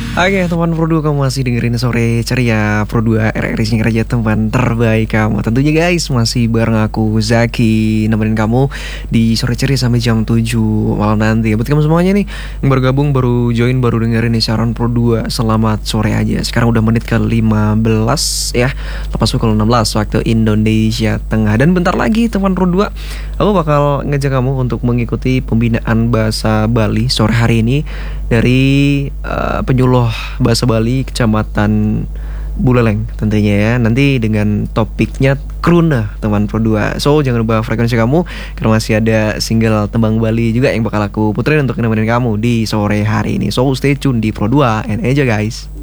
Oke teman Pro 2, kamu masih dengerin Sore Ceria Pro 2 RRI Singaraja, teman terbaik kamu. Tentunya guys, masih bareng aku Zaki, nemenin kamu di Sore Ceria sampai jam 7 malam nanti. Buat kamu semuanya nih yang baru gabung, baru join, baru dengerin nih siaran Pro 2, selamat sore aja. Sekarang udah menit ke 15 ya, lepas pukul 16 waktu Indonesia Tengah. Dan bentar lagi teman Pro 2, aku bakal ngajak kamu untuk mengikuti pembinaan bahasa Bali sore hari ini dari penyuluh bahasa Bali Kecamatan Buleleng tentunya ya. Nanti dengan topiknya Kruna teman Pro 2. So jangan lupa frekuensi kamu, karena masih ada single Tembang Bali juga yang bakal aku puterin untuk nemenin kamu di sore hari ini. So stay tune di Pro 2 and enjoy guys.